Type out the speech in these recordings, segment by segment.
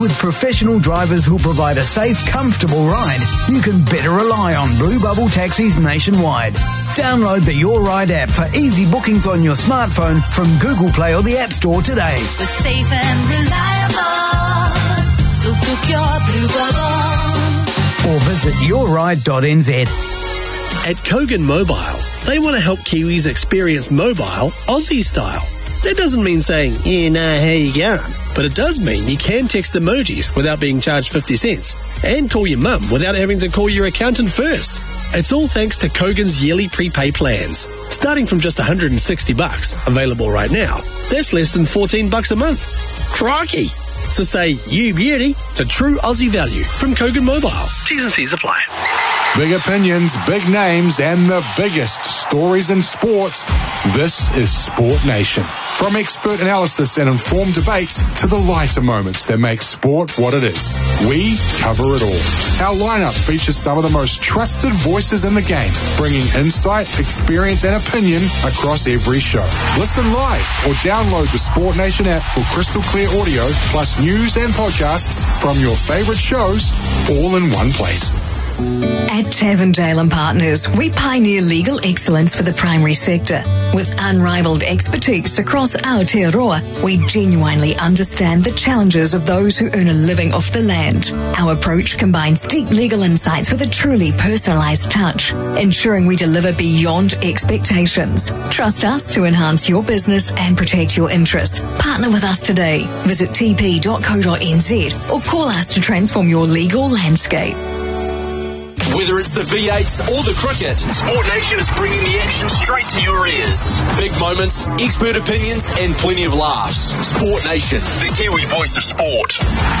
With professional drivers who'll provide a safe, comfortable ride, you can better rely on Blue Bubble taxis nationwide. Download the Your Ride app for easy bookings on your smartphone from Google Play or the App Store today. We're safe and reliable, so book your Blue Bubble. Or visit yourride.nz. At Kogan Mobile, they want to help Kiwis experience mobile Aussie style. That doesn't mean saying, yeah, nah, how you going? But it does mean you can text emojis without being charged 50 cents and call your mum without having to call your accountant first. It's all thanks to Kogan's yearly prepay plans. Starting from just $160, available right now, that's less than $14 a month. Crikey! So say, you beauty, to true Aussie value from Kogan Mobile. T's and C's apply. Big opinions, big names, and the biggest stories in sports. This is Sport Nation. From expert analysis and informed debates to the lighter moments that make sport what it is, we cover it all. Our lineup features some of the most trusted voices in the game, bringing insight, experience, and opinion across every show. Listen live or download the Sport Nation app for crystal clear audio, plus news and podcasts from your favorite shows, all in one place. At Tavendale & Partners, we pioneer legal excellence for the primary sector. With unrivaled expertise across Aotearoa, we genuinely understand the challenges of those who earn a living off the land. Our approach combines deep legal insights with a truly personalised touch, ensuring we deliver beyond expectations. Trust us to enhance your business and protect your interests. Partner with us today. Visit tp.co.nz or call us to transform your legal landscape. Whether it's the V8s or the cricket, Sport Nation is bringing the action straight to your ears. Big moments, expert opinions, and plenty of laughs. Sport Nation, the Kiwi voice of sport.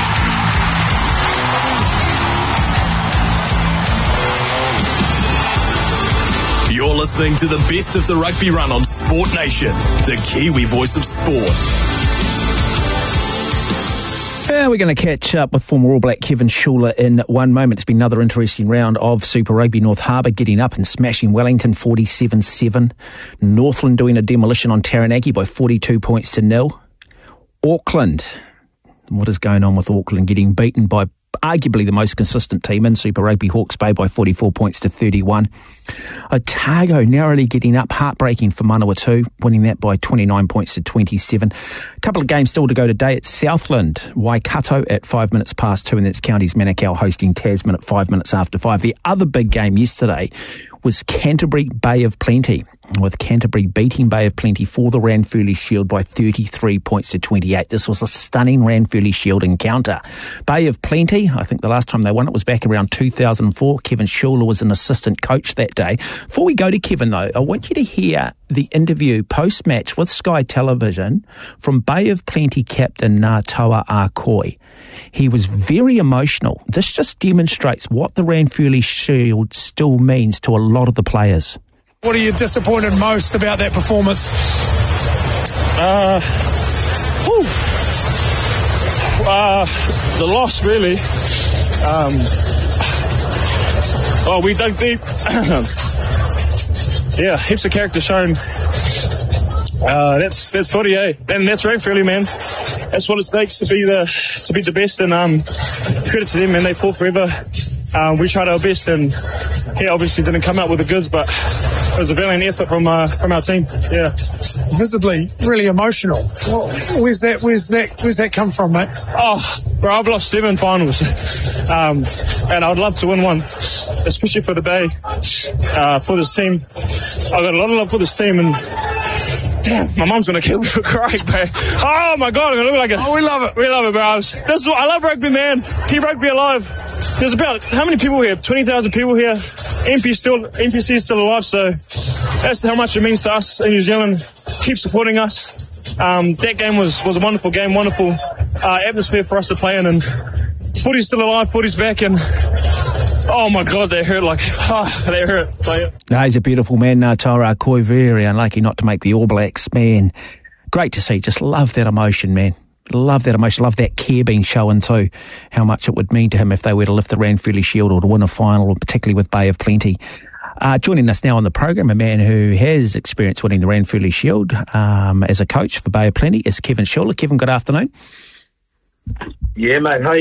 You're listening to the best of the rugby run on Sport Nation, the Kiwi voice of sport. Yeah, we're going to catch up with former All Black Kevin Schuler in 1 moment. It's been another interesting round of Super Rugby. North Harbour getting up and smashing Wellington 47-7. Northland doing a demolition on Taranaki by 42 points to 0. Auckland, what is going on with Auckland? Getting beaten by arguably the most consistent team in Super Rugby, Hawke's Bay, by 44 points to 31. Otago narrowly getting up, heartbreaking for Manawatu, winning that by 29 points to 27. A couple of games still to go today. It's Southland, Waikato at 5 minutes past 2, and that's Counties Manukau hosting Tasman at 5 minutes after 5. The other big game yesterday was Canterbury Bay of Plenty, with Canterbury beating Bay of Plenty for the Ranfurly Shield by 33 points to 28. This was a stunning Ranfurly Shield encounter. Bay of Plenty, I think the last time they won it was back around 2004. Kevin Schuler was an assistant coach that day. Before we go to Kevin, though, I want you to hear the interview post-match with Sky Television from Bay of Plenty captain Ngātaua Akoi. He was very emotional. This just demonstrates what the Ranfurly Shield still means to a lot of the players. What are you disappointed most about that performance? The loss, really. We dug deep. Yeah, heaps of character shown. That's 48, and that's Ranfurly, man. That's what it takes to be the best. And credit to them, man. They fought forever. We tried our best, and obviously didn't come out with the goods, but it was a valiant effort from our team. Yeah, visibly really emotional. Where's that come from, mate? Oh, bro, I've lost 7 finals, and I'd love to win one, especially for the Bay, for this team. I've got a lot of love for this team, and damn, my mum's gonna kill me for crying, bro. Oh my god, I'm gonna look like it. Oh, we love it. We love it, bro. This is what I love, rugby, man. Keep rugby alive. There's about, how many people here? 20,000 people here. NPC is still alive, so that's how much it means to us in New Zealand. Keep supporting us. That game was a wonderful game, wonderful atmosphere for us to play in, and footy's still alive, footy's back, and oh my god, they hurt they hurt. No, he's a beautiful man, Ngātaua Akoi. Very unlucky not to make the All Blacks, man. Great to see. Just love that emotion, man. Love that emotion, love that care being shown too, how much it would mean to him if they were to lift the Ranfurly Shield or to win a final, or particularly with Bay of Plenty. Joining us now on the program, a man who has experience winning the Ranfurly Shield as a coach for Bay of Plenty, is Kevin Schuler. Kevin, good afternoon. Yeah, mate. Hey,